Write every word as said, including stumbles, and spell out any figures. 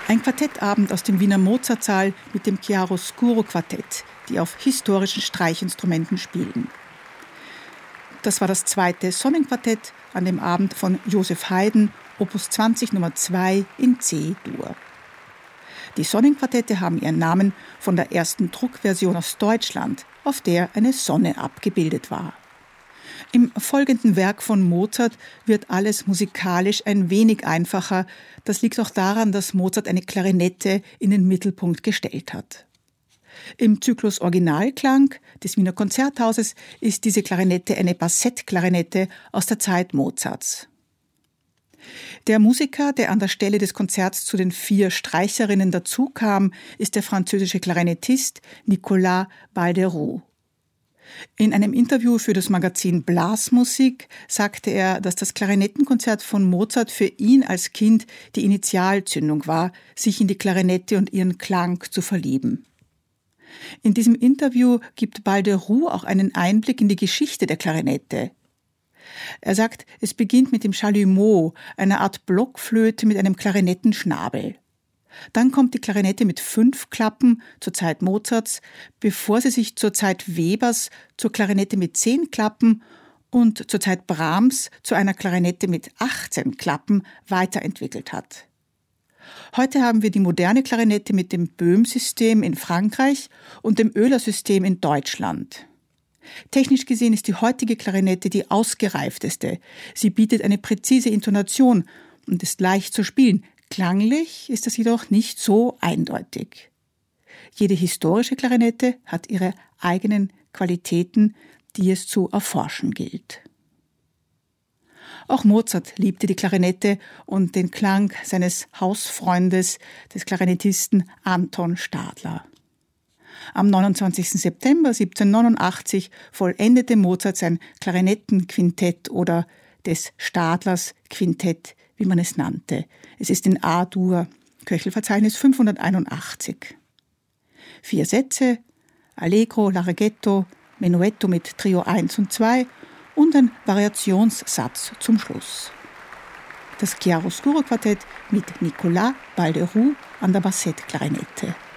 Ein Quartettabend aus dem Wiener Mozartsaal mit dem Chiaroscuro-Quartett, die auf historischen Streichinstrumenten spielen. Das war das zweite Sonnenquartett an dem Abend von Joseph Haydn, Opus zwanzig Nummer zwei in C-Dur. Die Sonnenquartette haben ihren Namen von der ersten Druckversion aus Deutschland, auf der eine Sonne abgebildet war. Im folgenden Werk von Mozart wird alles musikalisch ein wenig einfacher. Das liegt auch daran, dass Mozart eine Klarinette in den Mittelpunkt gestellt hat. Im Zyklus Originalklang des Wiener Konzerthauses ist diese Klarinette eine Bassettklarinette aus der Zeit Mozarts. Der Musiker, der an der Stelle des Konzerts zu den vier Streicherinnen dazukam, ist der französische Klarinettist Nicolas Balderoux. In einem Interview für das Magazin Blasmusik sagte er, dass das Klarinettenkonzert von Mozart für ihn als Kind die Initialzündung war, sich in die Klarinette und ihren Klang zu verlieben. In diesem Interview gibt Balderoux auch einen Einblick in die Geschichte der Klarinette. Er sagt, es beginnt mit dem Chalumeau, einer Art Blockflöte mit einem Klarinettenschnabel. Dann kommt die Klarinette mit fünf Klappen zur Zeit Mozarts, bevor sie sich zur Zeit Webers zur Klarinette mit zehn Klappen und zur Zeit Brahms zu einer Klarinette mit achtzehn Klappen weiterentwickelt hat. Heute haben wir die moderne Klarinette mit dem Böhm-System in Frankreich und dem Oehler-System in Deutschland. Technisch gesehen ist die heutige Klarinette die ausgereifteste. Sie bietet eine präzise Intonation und ist leicht zu spielen. Klanglich ist das jedoch nicht so eindeutig. Jede historische Klarinette hat ihre eigenen Qualitäten, die es zu erforschen gilt. Auch Mozart liebte die Klarinette und den Klang seines Hausfreundes, des Klarinettisten Anton Stadler. Am neunundzwanzigsten September siebzehnhundertneunundachtzig vollendete Mozart sein Klarinettenquintett oder des Stadlers Quintett, wie man es nannte. Es ist in A-Dur, Köchelverzeichnis fünfhunderteinundachtzig. Vier Sätze, Allegro, Larghetto, Menuetto mit Trio eins und zwei und ein Variationssatz zum Schluss. Das Chiaroscuro-Quartett mit Nicolas Balderoux an der Bassettklarinette.